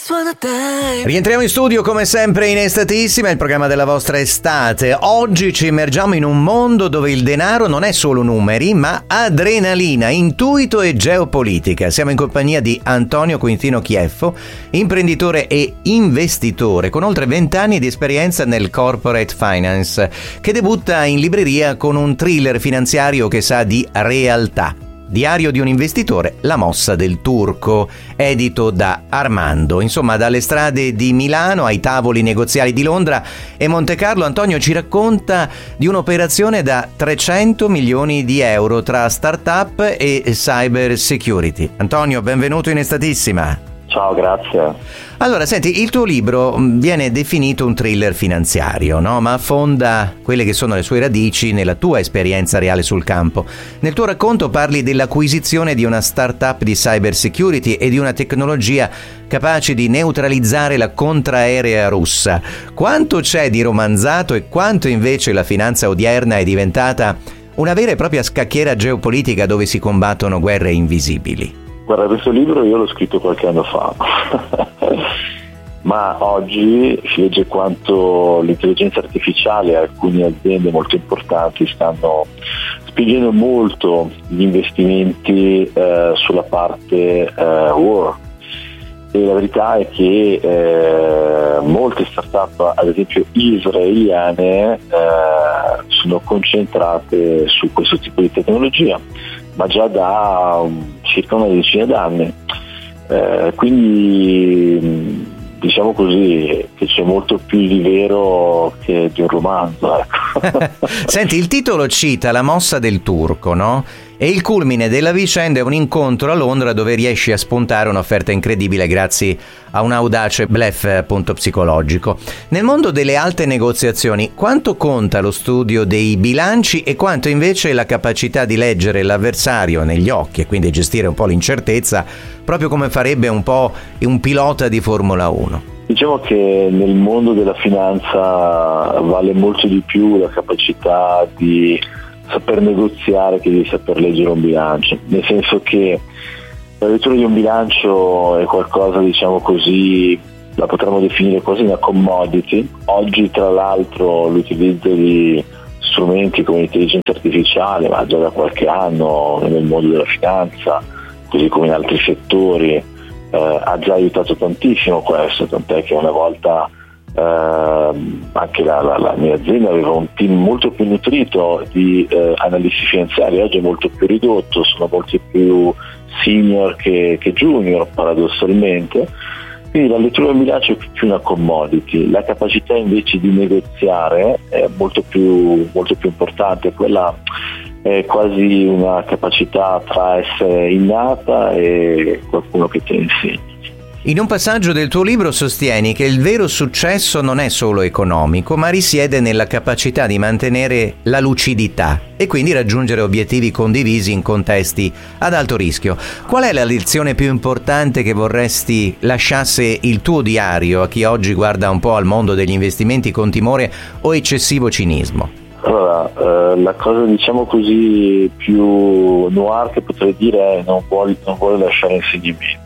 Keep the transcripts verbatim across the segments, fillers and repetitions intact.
Rientriamo in studio come sempre in Estatissima, il programma della vostra estate. Oggi ci immergiamo in un mondo dove il denaro non è solo numeri, ma adrenalina, intuito e geopolitica. Siamo in compagnia di Antonio Quintino Chieffo, imprenditore e investitore con oltre vent'anni di esperienza nel corporate finance, che debutta in libreria con un thriller finanziario che sa di realtà. Diario di un investitore, La mossa del turco, edito da Armando. Insomma, dalle strade di Milano ai tavoli negoziali di Londra e Monte Carlo, Antonio ci racconta di un'operazione da trecento milioni di euro tra start-up e cyber security. Antonio, benvenuto in Estatissima. Ciao, grazie. Allora, senti, il tuo libro viene definito un thriller finanziario, no? Ma affonda quelle che sono le sue radici nella tua esperienza reale sul campo. Nel tuo racconto parli dell'acquisizione di una startup di cyber security e di una tecnologia capace di neutralizzare la contraerea russa. Quanto c'è di romanzato e quanto invece la finanza odierna è diventata una vera e propria scacchiera geopolitica dove si combattono guerre invisibili? Guarda, questo libro io l'ho scritto qualche anno fa, ma oggi si legge quanto l'intelligenza artificiale e alcune aziende molto importanti stanno spingendo molto gli investimenti eh, sulla parte eh, war. E la verità è che eh, molte start-up, ad esempio israeliane, eh, sono concentrate su questo tipo di tecnologia, ma già da um, circa una decina d'anni. Eh, quindi diciamo così che c'è molto più di vero che di un romanzo, ecco. Senti, il titolo cita la mossa del turco, no? E il culmine della vicenda è un incontro a Londra dove riesci a spuntare un'offerta incredibile grazie a un audace bluff appunto psicologico. Nel mondo delle alte negoziazioni, quanto conta lo studio dei bilanci e quanto invece la capacità di leggere l'avversario negli occhi e quindi gestire un po' l'incertezza, proprio come farebbe un po' un pilota di Formula uno? Diciamo che nel mondo della finanza vale molto di più la capacità di saper negoziare che di saper leggere un bilancio, nel senso che la lettura di un bilancio è qualcosa, diciamo così, la potremmo definire quasi una commodity. Oggi tra l'altro l'utilizzo di strumenti come l'intelligenza artificiale, ma già da qualche anno nel mondo della finanza, così come in altri settori, eh, ha già aiutato tantissimo questo, tant'è che una volta Uh, anche la, la, la mia azienda aveva un team molto più nutrito di uh, analisti finanziari, oggi è molto più ridotto, sono molti più senior che, che junior paradossalmente, quindi la lettura del bilancio è più una commodity, la capacità invece di negoziare è molto più, molto più importante, quella è quasi una capacità tra essere innata e qualcuno che te insegna. In un passaggio del tuo libro sostieni che il vero successo non è solo economico, ma risiede nella capacità di mantenere la lucidità e quindi raggiungere obiettivi condivisi in contesti ad alto rischio. Qual è la lezione più importante che vorresti lasciasse il tuo diario a chi oggi guarda un po' al mondo degli investimenti con timore o eccessivo cinismo? Allora, eh, la cosa diciamo così più noir che potrei dire è non vuole, non vuole lasciare insegnamenti.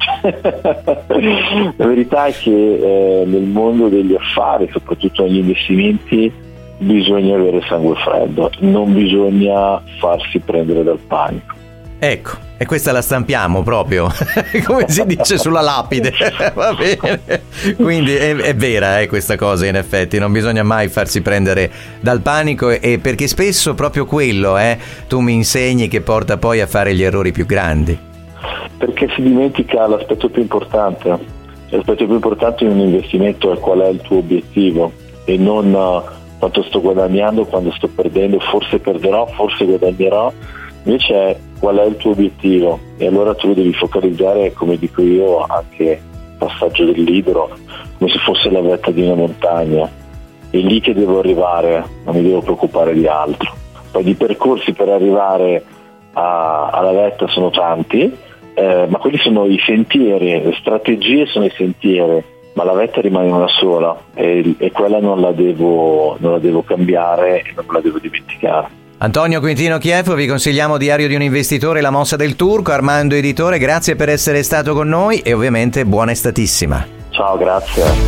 La verità è che eh, nel mondo degli affari, soprattutto negli investimenti, bisogna avere sangue freddo, non bisogna farsi prendere dal panico. Ecco, e questa la stampiamo proprio, come si dice sulla lapide, va bene. Quindi è, è vera eh, questa cosa, in effetti, non bisogna mai farsi prendere dal panico, e, e perché spesso proprio quello, eh, tu mi insegni, che porta poi a fare gli errori più grandi. Perché si dimentica l'aspetto più importante, l'aspetto più importante in un investimento è qual è il tuo obiettivo e non uh, quanto sto guadagnando, quando sto perdendo, forse perderò, forse guadagnerò. Invece è qual è il tuo obiettivo, e allora tu devi focalizzare, come dico io anche nel passaggio del libro, come se fosse la vetta di una montagna. È lì che devo arrivare, non mi devo preoccupare di altro. Poi di percorsi per arrivare a, alla vetta sono tanti, eh, ma quelli sono i sentieri, le strategie sono i sentieri, ma la vetta rimane una sola e, e quella non la devo, non la devo cambiare e non me la devo dimenticare. Antonio Quintino Chieffo, vi consigliamo Diario di un investitore, La mossa del turco. Armando editore, grazie per essere stato con noi e ovviamente buona estatissima. Ciao, grazie.